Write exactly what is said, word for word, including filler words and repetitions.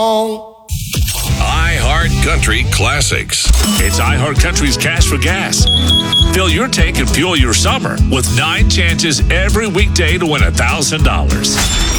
iHeart Country Classics. It's iHeart Country's Cash for Gas. Fill your tank and fuel your summer with nine chances every weekday to win one thousand dollars.